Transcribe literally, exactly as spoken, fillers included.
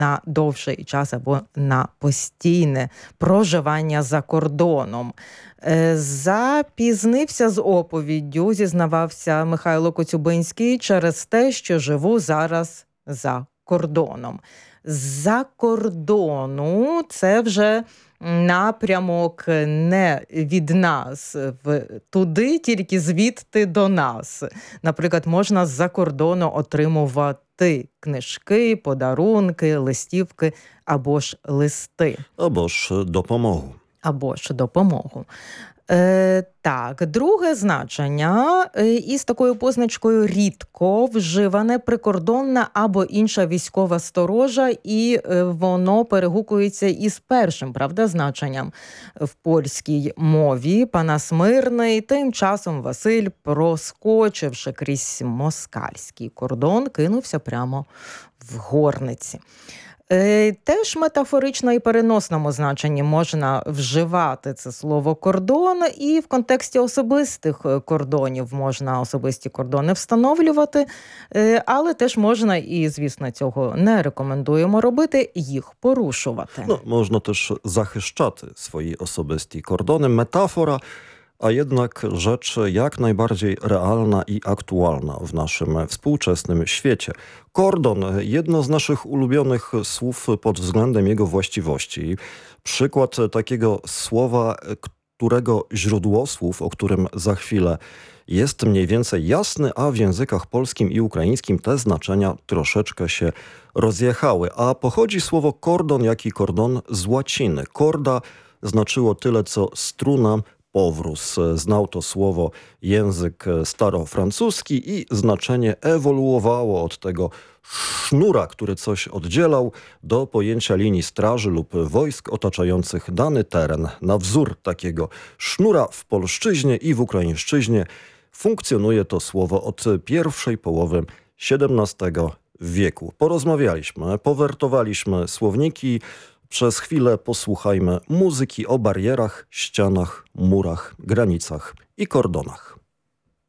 на довший час або на постійне проживання за кордоном. Запізнився з оповіддю, зізнавався Михайло Коцюбинський, через те, що живу зараз за кордоном. За кордону – це вже напрямок не від нас в туди, тільки звідти до нас. Наприклад, можна з-за кордону отримувати книжки, подарунки, листівки або ж листи. Або ж допомогу. Або ж допомогу. Е, так, друге значення е, із такою позначкою рідко вживане прикордонна або інша військова сторожа, і е, воно перегукується із першим, правда, значенням в польській мові. Панас Мирний. Тим часом Василь, проскочивши крізь москальський кордон, кинувся прямо в горниці. Теж метафорично і переносному значенні можна вживати це слово «кордон», і в контексті особистих кордонів можна особисті кордони встановлювати, але теж можна, і, звісно, цього не рекомендуємо робити, їх порушувати. No, można też захищати свої особисті кордони. Метафора, a jednak rzecz jak najbardziej realna i aktualna w naszym współczesnym świecie. Kordon, jedno z naszych ulubionych słów pod względem jego właściwości. Przykład takiego słowa, którego źródłosłów, o którym za chwilę, jest mniej więcej jasny, a w językach polskim i ukraińskim te znaczenia troszeczkę się rozjechały. A pochodzi słowo kordon, jak i kordon z łaciny. Korda znaczyło tyle, co struna, powróz. Znał to słowo język starofrancuski i znaczenie ewoluowało od tego sznura, który coś oddzielał, do pojęcia linii straży lub wojsk otaczających dany teren. Na wzór takiego sznura w polszczyźnie i w ukraińszczyźnie funkcjonuje to słowo od pierwszej połowy siedemnastego wieku. Porozmawialiśmy, powertowaliśmy słowniki. Przez chwilę posłuchajmy muzyki o barierach, ścianach, murach, granicach i kordonach.